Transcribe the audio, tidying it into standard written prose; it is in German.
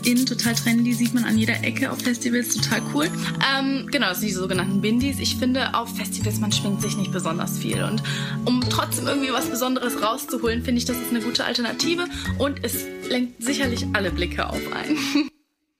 in, total trendy, sieht man an jeder Ecke auf Festivals, total cool. Genau, das sind die sogenannten Bindis. Ich finde, auf Festivals, man schminkt sich nicht besonders viel. Und um trotzdem irgendwie was Besonderes rauszuholen, finde ich, das ist eine gute Alternative. Und es lenkt sicherlich alle Blicke auf einen.